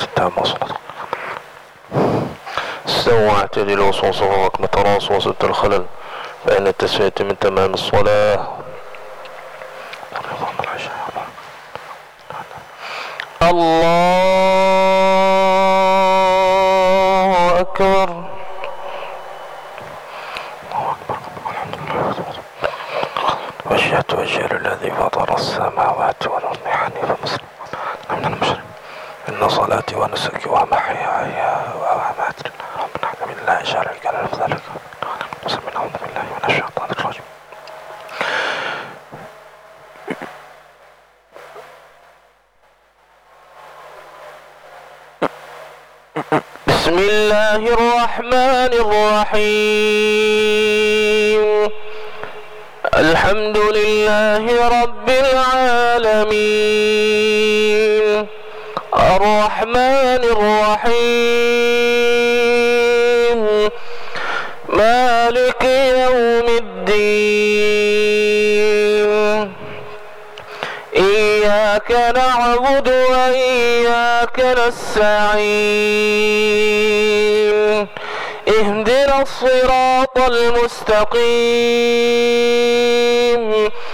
التامة والصلاة. استووا واعتدلوا وصوصوا وكم تراصوا وسد الخلل، فإن التسوية من تمام الصلاة. الله أكبر. وجهت وجه الذي فطر السماوات والأرض حنيفا مسلما من المشرك. إن صلاتي ونسكي ومحياي ومماتي من لا شريك له في ذلك. أعوذ بالله من الشيطان الرجيم. بسم الله الرحمن الرحيم. الحمد لله رب العالمين، الرحمن الرحيم، مالك يوم الدين. إياك نعبد وإياك نستعين. اهدنا الصراط المستقيم،